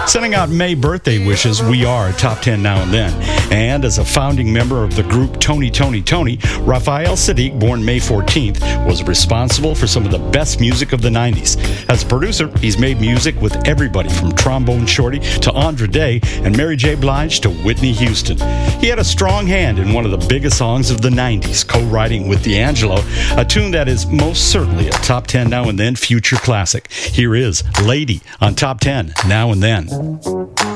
Sending out May birthday wishes, we are Top 10 Now and Then. And as a founding member of the group Tony, Raphael Sadiq, born May 14th, was responsible for some of the best music of the 90s. As a producer, he's made music with everybody from Trombone Shorty to Andra Day and Mary J. Blige to Whitney Houston. He had a strong hand in one of the biggest songs of the 90s, co-writing with D'Angelo, a tune that is most certainly a Top 10 Now and Then future classic. Here is Lady on Top 10 Now and Then.